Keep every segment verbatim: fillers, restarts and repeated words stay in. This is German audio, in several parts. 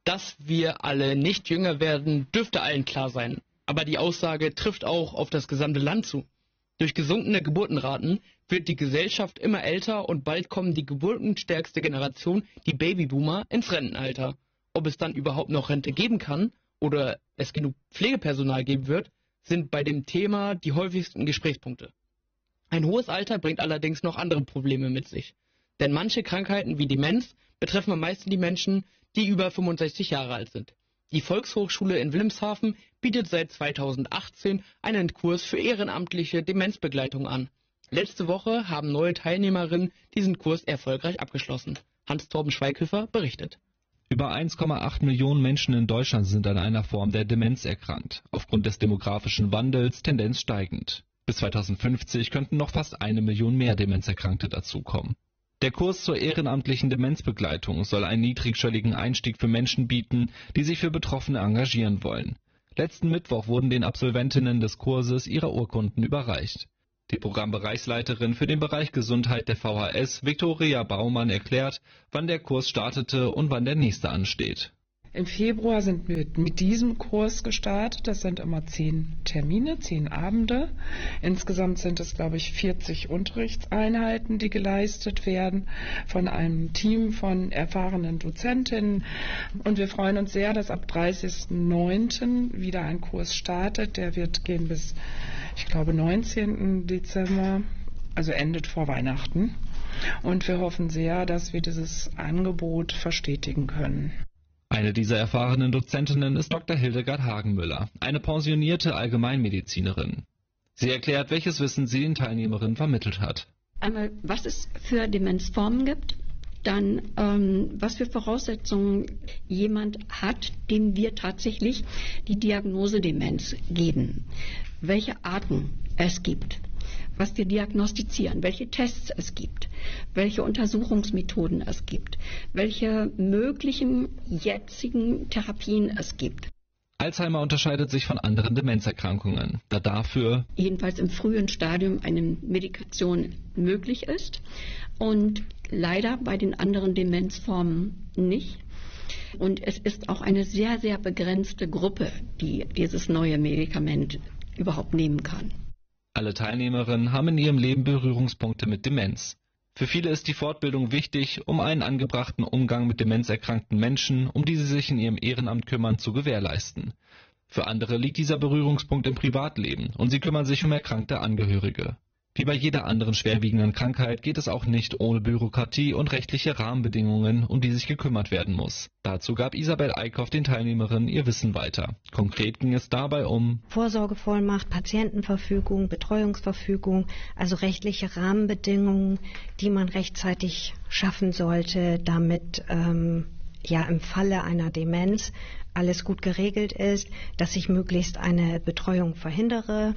Dass wir alle nicht jünger werden, dürfte allen klar sein. Aber die Aussage trifft auch auf das gesamte Land zu. Durch gesunkene Geburtenraten wird die Gesellschaft immer älter und bald kommen die geburtenstärkste Generation, die Babyboomer, ins Rentenalter. Ob es dann überhaupt noch Rente geben kann oder es genug Pflegepersonal geben wird, sind bei dem Thema die häufigsten Gesprächspunkte. Ein hohes Alter bringt allerdings noch andere Probleme mit sich. Denn manche Krankheiten wie Demenz betreffen am meisten die Menschen, die über fünfundsechzig Jahre alt sind. Die Volkshochschule in Wilhelmshaven bietet seit zweitausendachtzehn einen Kurs für ehrenamtliche Demenzbegleitung an. Letzte Woche haben neue Teilnehmerinnen diesen Kurs erfolgreich abgeschlossen. Hans-Torben Schweighöfer berichtet. Über eins Komma acht Millionen Menschen in Deutschland sind an einer Form der Demenz erkrankt. Aufgrund des demografischen Wandels Tendenz steigend. Bis zweitausendfünfzig könnten noch fast eine Million mehr Demenzerkrankte dazukommen. Der Kurs zur ehrenamtlichen Demenzbegleitung soll einen niedrigschwelligen Einstieg für Menschen bieten, die sich für Betroffene engagieren wollen. Letzten Mittwoch wurden den Absolventinnen des Kurses ihre Urkunden überreicht. Die Programmbereichsleiterin für den Bereich Gesundheit der V H S, Viktoria Baumann, erklärt, wann der Kurs startete und wann der nächste ansteht. Im Februar sind wir mit diesem Kurs gestartet. Das sind immer zehn Termine, zehn Abende. Insgesamt sind es, glaube ich, vierzig Unterrichtseinheiten, die geleistet werden von einem Team von erfahrenen Dozentinnen. Und wir freuen uns sehr, dass ab dreißigsten neunten wieder ein Kurs startet. Der wird gehen bis, ich glaube, neunzehnten Dezember, also endet vor Weihnachten. Und wir hoffen sehr, dass wir dieses Angebot verstetigen können. Eine dieser erfahrenen Dozentinnen ist Doktor Hildegard Hagenmüller, eine pensionierte Allgemeinmedizinerin. Sie erklärt, welches Wissen sie den Teilnehmerinnen vermittelt hat. Einmal, was es für Demenzformen gibt, dann ähm, was für Voraussetzungen jemand hat, dem wir tatsächlich die Diagnose Demenz geben, welche Arten es gibt, was wir diagnostizieren, welche Tests es gibt, welche Untersuchungsmethoden es gibt, welche möglichen jetzigen Therapien es gibt. Alzheimer unterscheidet sich von anderen Demenzerkrankungen, da dafür jedenfalls im frühen Stadium eine Medikation möglich ist und leider bei den anderen Demenzformen nicht. Und es ist auch eine sehr, sehr begrenzte Gruppe, die dieses neue Medikament überhaupt nehmen kann. Alle Teilnehmerinnen haben in ihrem Leben Berührungspunkte mit Demenz. Für viele ist die Fortbildung wichtig, um einen angebrachten Umgang mit demenzerkrankten Menschen, um die sie sich in ihrem Ehrenamt kümmern, zu gewährleisten. Für andere liegt dieser Berührungspunkt im Privatleben und sie kümmern sich um erkrankte Angehörige. Wie bei jeder anderen schwerwiegenden Krankheit geht es auch nicht ohne Bürokratie und rechtliche Rahmenbedingungen, um die sich gekümmert werden muss. Dazu gab Isabel Eickhoff den Teilnehmerinnen ihr Wissen weiter. Konkret ging es dabei um Vorsorgevollmacht, Patientenverfügung, Betreuungsverfügung, also rechtliche Rahmenbedingungen, die man rechtzeitig schaffen sollte, damit ähm, ja im Falle einer Demenz alles gut geregelt ist, dass ich möglichst eine Betreuung verhindere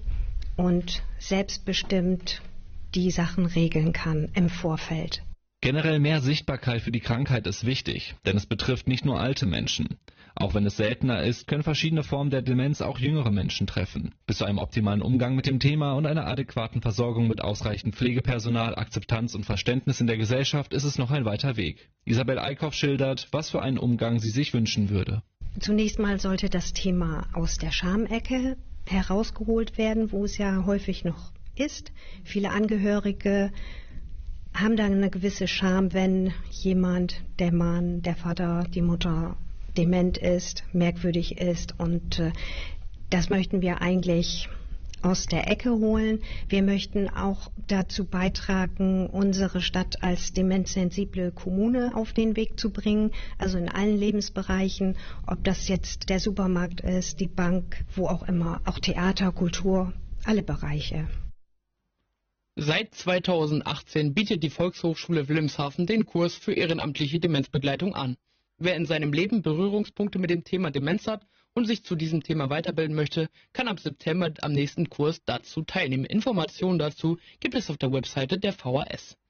und selbstbestimmt die Sachen regeln kann im Vorfeld. Generell mehr Sichtbarkeit für die Krankheit ist wichtig, denn es betrifft nicht nur alte Menschen. Auch wenn es seltener ist, können verschiedene Formen der Demenz auch jüngere Menschen treffen. Bis zu einem optimalen Umgang mit dem Thema und einer adäquaten Versorgung mit ausreichend Pflegepersonal, Akzeptanz und Verständnis in der Gesellschaft ist es noch ein weiter Weg. Isabel Eickhoff schildert, was für einen Umgang sie sich wünschen würde. Zunächst mal sollte das Thema aus der Schamecke herausgeholt werden, wo es ja häufig noch ist. Viele Angehörige haben dann eine gewisse Scham, wenn jemand, der Mann, der Vater, die Mutter dement ist, merkwürdig ist, und äh, das möchten wir eigentlich aus der Ecke holen. Wir möchten auch dazu beitragen, unsere Stadt als demenzsensible Kommune auf den Weg zu bringen, also in allen Lebensbereichen, ob das jetzt der Supermarkt ist, die Bank, wo auch immer, auch Theater, Kultur, alle Bereiche. Seit zweitausendachtzehn bietet die Volkshochschule Wilhelmshaven den Kurs für ehrenamtliche Demenzbegleitung an. Wer in seinem Leben Berührungspunkte mit dem Thema Demenz hat und sich zu diesem Thema weiterbilden möchte, kann ab September am nächsten Kurs dazu teilnehmen. Informationen dazu gibt es auf der Webseite der V H S.